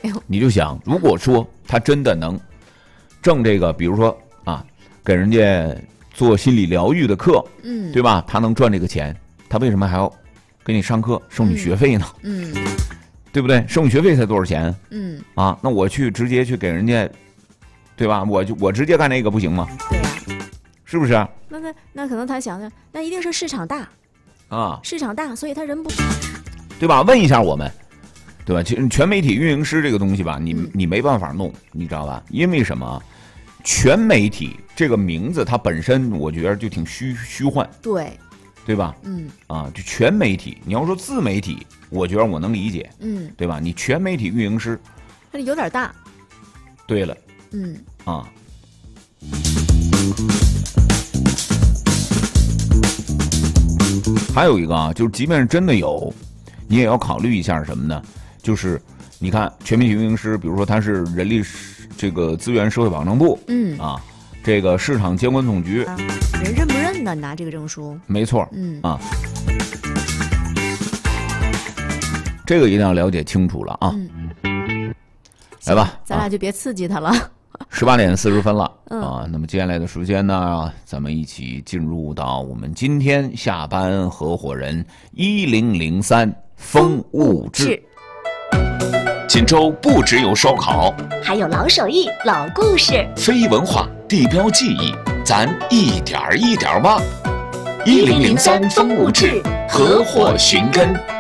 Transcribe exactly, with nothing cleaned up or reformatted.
你就想，如果说他真的能挣这个，比如说啊，给人家做心理疗愈的课， 嗯， 对吧？他能赚这个钱，他为什么还要给你上课收你学费呢？ 嗯， 对不对？收你学费才多少钱？ 嗯， 啊，那我去直接去给人家，对吧？我就我直接干那个不行吗？ 对呀、 啊，是不是？ 那那那可能他想想，那一定是市场大啊， 市场大，所以他人不， 对吧？问一下我们，对吧？其实全媒体运营师这个东西吧，你、 嗯、 你没办法弄，你知道吧？因为什么？全媒体这个名字它本身，我觉得就挺虚虚幻， 对， 对吧？ 嗯，啊， 就全媒体，你要说自媒体，我觉得我能理解， 嗯， 对吧？你全媒体运营师， 那有点大。 对了， 嗯， 啊。还有一个啊，就是即便是真的有，你也要考虑一下什么呢？就是你看全媒体运营师，比如说他是人力这个资源社会保障部， 嗯啊，这个市场监管总局， 啊、人认不认呢？拿这个证书？ 没错， 嗯啊，这个一定要了解清楚了啊。 嗯、 来吧， 咱俩就别刺激他了。 十八点四十分了、 嗯、 啊，那么接下来的时间呢，咱们一起进入到我们今天下班合伙人一零零三风物志。 锦州不只有烧烤， 还有老手艺、老故事、 非文化、地标记忆，咱一点一点挖。一零零三风物志，合伙寻根。